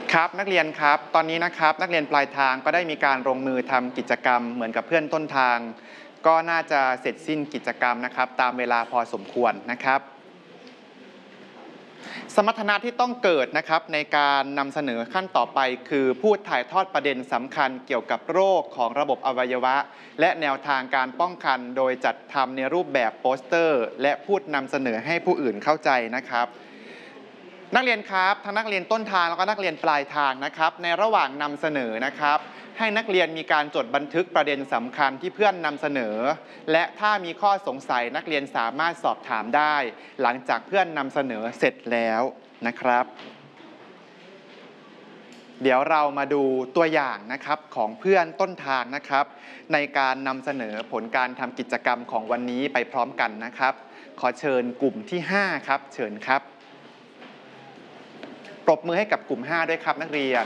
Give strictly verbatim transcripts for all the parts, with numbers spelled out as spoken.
ครับนักเรียนครับตอนนี้นะครับนักเรียนปลายทางก็ได้มีการลงมือทำกิจกรรมเหมือนกับเพื่อนต้นทางก็น่าจะเสร็จสิ้นกิจกรรมนะครับตามเวลาพอสมควรนะครับสมรรถนะที่ต้องเกิดนะครับในการนำเสนอขั้นต่อไปคือพูดถ่ายทอดประเด็นสำคัญเกี่ยวกับโรคของระบบอวัยวะและแนวทางการป้องกันโดยจัดทำในรูปแบบโปสเตอร์และพูดนำเสนอให้ผู้อื่นเข้าใจนะครับนักเรียนครับทั้งนักเรียนต้นทางแล้วก็นักเรียนปลายทางนะครับในระหว่างนำเสนอนะครับให้นักเรียนมีการจดบันทึกประเด็นสำคัญที่เพื่อนนำเสนอและถ้ามีข้อสงสัยนักเรียนสามารถสอบถามได้หลังจากเพื่อนนำเสนอเสร็จแล้วนะครับเดี๋ยวเรามาดูตัวอย่างนะครับของเพื่อนต้นทางนะครับในการนำเสนอผลการทำกิจกรรมของวันนี้ไปพร้อมกันนะครับขอเชิญกลุ่มที่ห้าครับเชิญครับปรบมือให้กับกลุ่มห้าด้วยครับนักเรียน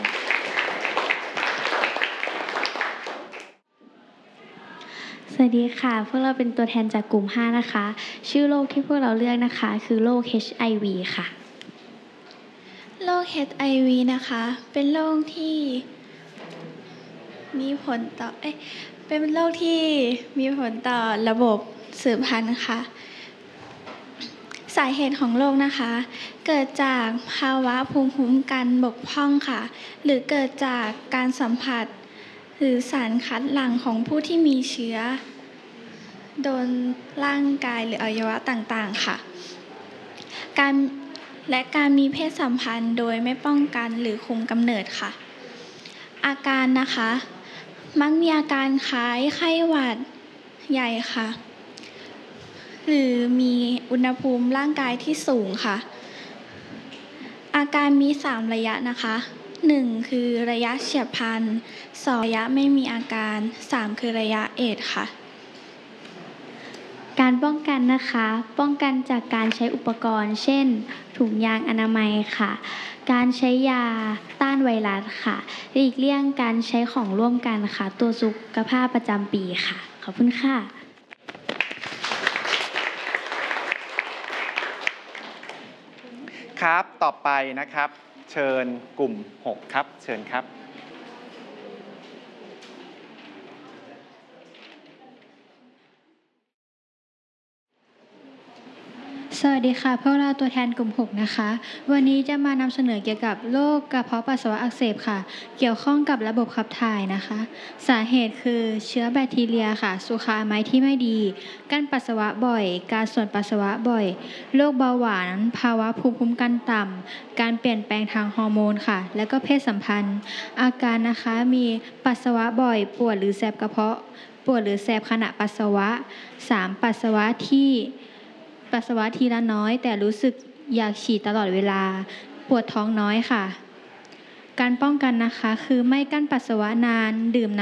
สวัสดีค่ะพวกเราเป็นตัวแทนจากกลุ่มห้านะคะชื่อโรคที่พวกเราเลือกนะคะคือโรค เอช ไอ วี ค่ะโรค เอช ไอ วี นะคะเป็นโรคที่มีผลต่อเอ๊ะเป็นโรคที่มีผลต่อระบบสืบพันธุ์ค่ะสาเหตุของโรคนะคะเกิดจากภาวะภูมิคุ้มกันบกพร่องค่ะหรือเกิดจากการสัมผัสหรือสารคัดหลั่งของผู้ที่มีเชื้อโดนร่างกายหรืออวัยวะต่างๆค่ะการและการมีเพศสัมพันธ์โดยไม่ป้องกันหรือคุมกำเนิดค่ะอาการนะคะมักมีอาการคล้ายไข้หวัดใหญ่ค่ะหรือมีอุณหภูมิร่างกายที่สูงค่ะอาการมีสามระยะนะคะหนึ่งคือระยะเฉียบพลันสองระยะไม่มีอาการสามคือระยะเอดส์ค่ะการป้องกันนะคะป้องกันจากการใช้อุปกรณ์เช่นถุงยางอนามัยค่ะการใช้ยาต้านไวรัสค่ะหลีกเลี่ยงการใช้ของร่วมกันค่ะตัวสุขภาพประจำปีค่ะขอบคุณค่ะครับต่อไปนะครับเชิญกลุ่มหกครับเชิญครับสวัสดีค่ะพวกเราตัวแทนกลุ่มหกนะคะวันนี้จะมานำเสนอเกี่ยวกับโรคกระเพาะปัสสาวะอักเสบค่ะเกี่ยวข้องกับระบบขับถ่ายนะคะสาเหตุคือเชื้อแบคทีเรียค่ะสุขอนามัยที่ไม่ดีกั้นปัสสาวะบ่อยการส่วนปัสสาวะบ่อยโรคเบาหวานภาวะภูมิคุ้มกันต่ำการเปลี่ยนแปลงทางฮอร์โมนค่ะและก็เพศสัมพันธ์อาการนะคะมีปัสสาวะบ่อยปวดหรือแสบกระเพาะปวดหรือแสบขณะปัสสาวะสามปัสสาวะที่ปัสสาวะทีละน้อยแต่รู้สึกอยากฉี่ตลอดเวลาปวดท้องน้อยค่ะการป้องกันนะคะคือไม่กั้นปัสสาวะนานดื่มน้ำ